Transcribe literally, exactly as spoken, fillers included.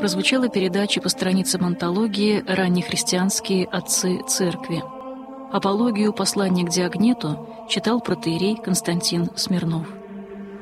прозвучала передача по страницам антологии «Раннехристианские отцы церкви». Апологию «Послание к Диогнету» читал протоиерей Константин Смирнов.